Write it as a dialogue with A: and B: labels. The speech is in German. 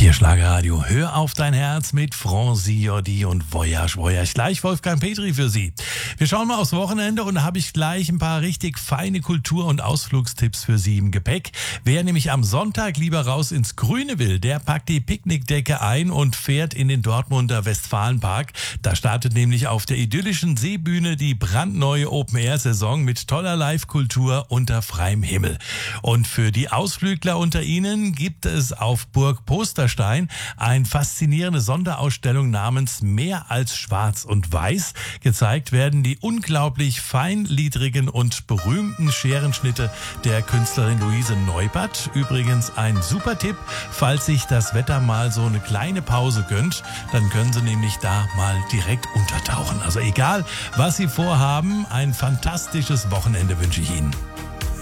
A: Hier Schlagerradio, hör auf dein Herz mit Franzi Jordi und Voyage, Voyage. Gleich Wolfgang Petri für Sie. Wir schauen mal aufs Wochenende und da habe ich gleich ein paar richtig feine Kultur- und Ausflugstipps für Sie im Gepäck. Wer nämlich am Sonntag lieber raus ins Grüne will, der packt die Picknickdecke ein und fährt in den Dortmunder Westfalenpark. Da startet nämlich auf der idyllischen Seebühne die brandneue Open-Air-Saison mit toller Live-Kultur unter freiem Himmel. Und für die Ausflügler unter Ihnen gibt es auf Burg Posterstein eine faszinierende Sonderausstellung namens Mehr als Schwarz und Weiß. Gezeigt werden die unglaublich feingliedrigen und berühmten Scherenschnitte der Künstlerin Luise Neubert. Übrigens ein super Tipp, falls sich das Wetter mal so eine kleine Pause gönnt, dann können Sie nämlich da mal direkt untertauchen. Also egal, was Sie vorhaben, ein fantastisches Wochenende wünsche ich Ihnen.